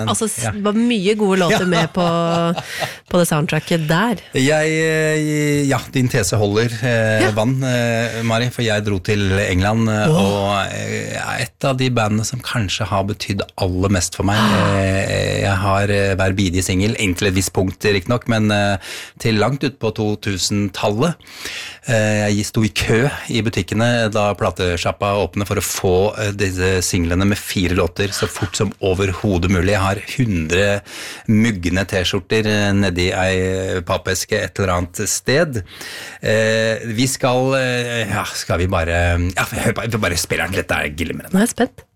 Altså, det var mye gode låter med på det soundtracket der. Ja, din tese holder vann, Mari, for jeg dro til England, og et av de bandene som kanskje har betydd aller mest for meg. Jeg har hver bidige single, inntil et visst punkt riktignok, men til langt ut på 2000-tallet. Jeg sto i kø i butikkene da platesjappa åpnet for å få disse singlene med 4 låter så fort som overhodet mulig. Jeg har 100 muggende t-skjorter nedi ei pappeske et eller annet sted. Vi skal vi bare spille den litt, det glimrende. Nå er jeg spent.